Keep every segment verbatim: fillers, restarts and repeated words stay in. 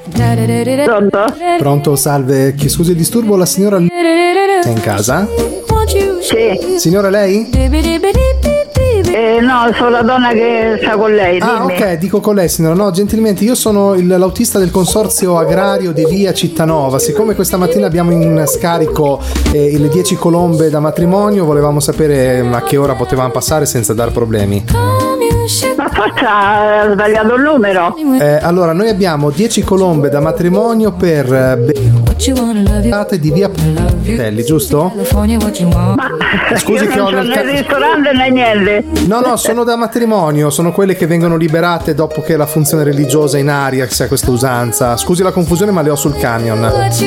Pronto? Pronto, salve. Chi scusi il disturbo, la signora è in casa? Sì. Signora, lei? Eh, no, sono la donna che sta con lei. Ah, dimmi. ok, dico con lei, signora. No, gentilmente, io sono il- l'autista del consorzio agrario di via Cittanova. Siccome questa mattina abbiamo in scarico eh, le dieci colombe da matrimonio, volevamo sapere a che ora potevamo passare senza dar problemi. Ma forse ha sbagliato il numero. Eh, allora, noi abbiamo dieci colombe da matrimonio per eh, beate di via Pelli, giusto? Ma Scusi io che non ho c'ho nel né ca- ristorante né niente. No, no, sono da matrimonio, sono quelle che vengono liberate dopo che la funzione religiosa è in aria, che sia questa usanza. Scusi la confusione, ma le ho sul camion.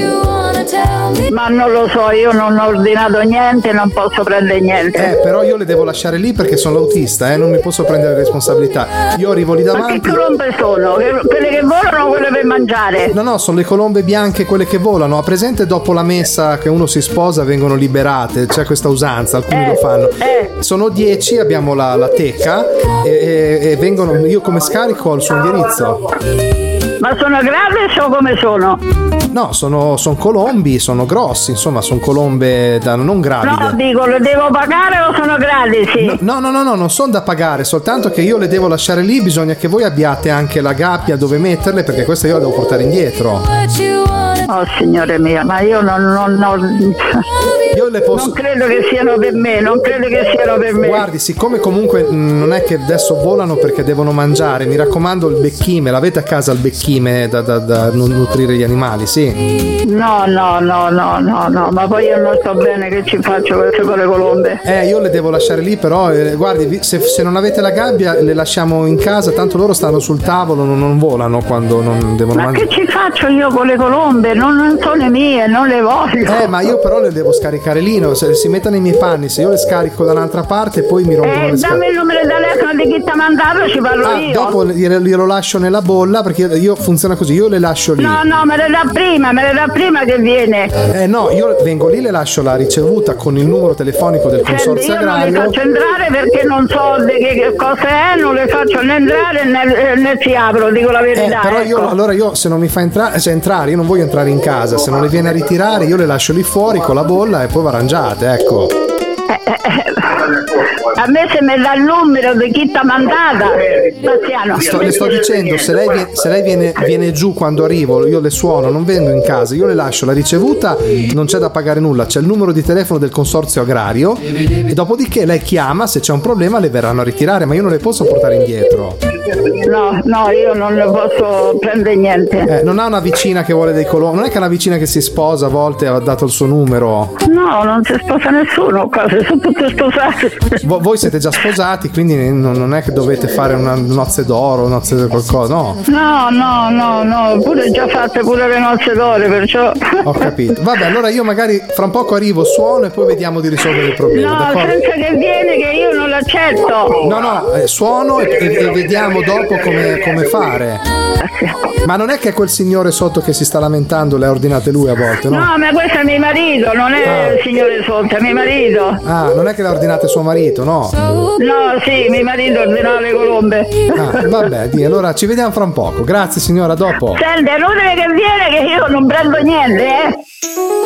Ma non lo so, io non ho ordinato niente, non posso prendere niente. Eh, però io le devo lasciare lì perché sono l'autista, eh, non mi posso prendere responsabilità. Io arrivo lì Ma che davanti. colombe sono? Che- Quelle che volano o quelle per mangiare? No, no, sono le colombe bianche, quelle che volano. Ha presente dopo la messa che uno si sposa vengono liberate? C'è questa usanza, alcuni Eh, lo fanno. eh. Sono dieci, abbiamo la, la teca e, e- e vengono. Io come scarico ho il suo indirizzo. Ma sono grave o come sono? No, sono, sono colombi, sono grossi, insomma, sono colombe da non No, gravide. dico, lo devo pagare o sono gratis? Sì. No, no, no, no, non sono da pagare, soltanto che io le devo lasciare lì, bisogna che voi abbiate anche la gabbia dove metterle, perché questa io la devo portare indietro. Oh signore mio, ma io non, non, non, Io le posso. non credo che siano per me, non credo che siano per me. Guardi, siccome comunque mh, non è che adesso volano perché devono mangiare, mi raccomando il becchime, l'avete a casa il becchime da, da, da nu- nutrire gli animali, sì? No, no, no, no, no, no, ma poi io non so bene che ci faccio queste con le colombe. Eh, io le devo lasciare lì, però eh, guardi, vi- se, se non avete la gabbia le lasciamo in casa, tanto loro stanno sul tavolo, non, non volano quando non devono Ma mangiare. che ci faccio io con le colombe? Non, non sono le mie, non le voglio. Eh, ma io però le devo scaricare lì, no? Se si mettano nei miei panni, se io le scarico da un'altra parte poi mi rompono Eh, le dammi scatole. il numero di telefono di chi ti ha mandato, ci parlo Ah, io. dopo glielo, glielo lascio nella bolla perché io, io funziona così, io le lascio lì. No, no, me le dà prima, me le dà prima che viene. Eh no, io vengo lì, le lascio la ricevuta con il numero telefonico del Senti, consorzio io non le agrario. faccio entrare perché non so di che, che cosa è, non le faccio né entrare né, né si apro, dico la Eh, verità. però io, ecco. allora io se non mi fa entrare, cioè entrare, io non voglio entrare in casa, se non le viene a ritirare io le lascio lì fuori con la bolla e poi va arrangiate, ecco. A me se mi dà il numero di chi ti ha mandata, Bastiano. Sto- le sto dicendo, se lei, vie- se lei viene, viene giù quando arrivo, io le suono, non vengo in casa, io le lascio la ricevuta, non c'è da pagare nulla, c'è il numero di telefono del consorzio agrario e dopodiché lei chiama, se c'è un problema le verranno a ritirare, ma io non le posso portare indietro. No, no, io non ne posso prendere niente. Eh, non ha una vicina che vuole dei colombi, non è che una vicina che si sposa a volte ha dato il suo numero. No, non si sposa nessuno qua, si sono tutti sposati. Vo- voi siete già sposati, quindi non, non è che dovete fare una nozze d'oro, nozze di qualcosa, no? No, no, no, no, pure già fatte pure le nozze d'oro, perciò. Ho capito. Vabbè, allora io magari fra un poco arrivo, suono e poi vediamo di risolvere il problema, No, d'accordo? senza che viene che io non l'accetto. No, no, eh, suono e, e- e vediamo dopo come, come fare. Ma non è che quel signore sotto che si sta lamentando le ha ordinate lui a volte, no? No, ma questo è mio marito, non è Ah. il signore sotto, è mio marito. Ah, non è che le ha ordinate suo marito, no? No, sì, mio marito ordinava le colombe. Ah, vabbè, di, allora ci vediamo fra un poco. Grazie signora, a dopo. Senti, è inutile che viene che io non prendo niente, eh.